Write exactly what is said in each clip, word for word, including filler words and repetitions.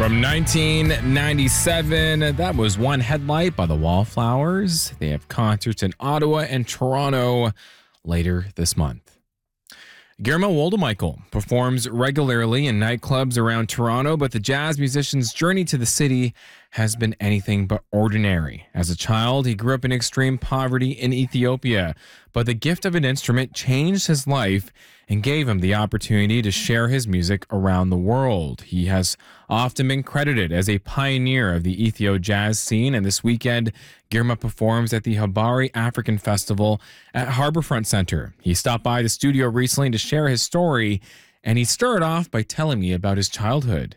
From nineteen ninety-seven, that was One Headlight by the Wallflowers. They have concerts in Ottawa and Toronto later this month. Guillermo Woldemichael performs regularly in nightclubs around Toronto, but the jazz musician's journey to the city has been anything but ordinary. As a child, he grew up in extreme poverty in Ethiopia, but the gift of an instrument changed his life and gave him the opportunity to share his music around the world. He has often been credited as a pioneer of the Ethio jazz scene, and this weekend, Guillermo performs at the Habari African Festival at Harbourfront Center. He stopped by the studio recently to share his story, and he started off by telling me about his childhood.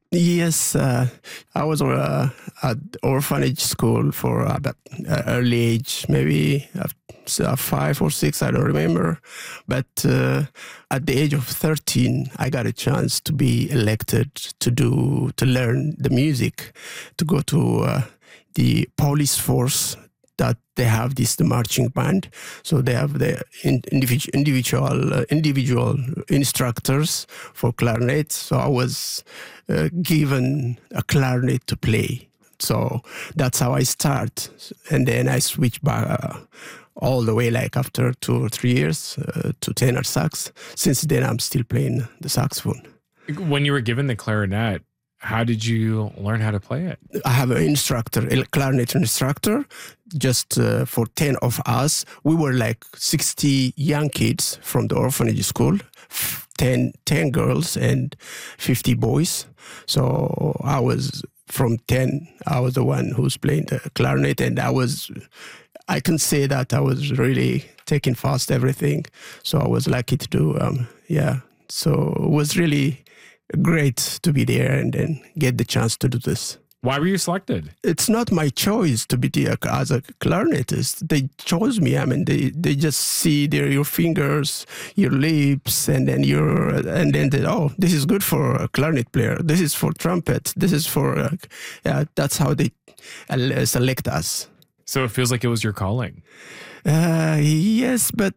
Yes, uh, I was uh, at orphanage school for about uh, early age, maybe uh, five or six, I don't remember. But uh, at the age of thirteen, I got a chance to be elected to do to learn the music, to go to uh, the police force. That they have this the marching band, so they have the in, individual individual uh, individual instructors for clarinet. So I was uh, given a clarinet to play. So that's how I start, and then I switch back uh, all the way, like after two or three years, uh, to tenor sax. Since then, I'm still playing the saxophone. When you were given the clarinet, how did you learn how to play it? I have an instructor, a clarinet instructor, just uh, for ten of us. We were like sixty young kids from the orphanage school, ten, ten girls and fifty boys. So I was, from ten, I was the one who's playing the clarinet, and I was, I can say that I was really taking fast everything. So I was lucky to do, um, yeah. So it was really great to be there and then get the chance to do this. Why were you selected? It's not my choice to be there as a clarinetist. They chose me. I mean, they, they just see their, your fingers, your lips, and then your and then they, oh, this is good for a clarinet player. This is for trumpet. This is for uh, yeah. That's how they uh, select us. So it feels like it was your calling. Uh, yes, but